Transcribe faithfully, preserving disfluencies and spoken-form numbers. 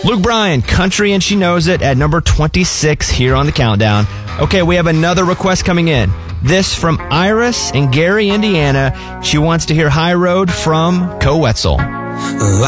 Luke Bryan, Country and She Knows It at number twenty-six here on the countdown. Okay, we have another request coming in. This from Iris in Gary, Indiana. She wants to hear High Road from Co Wetzel.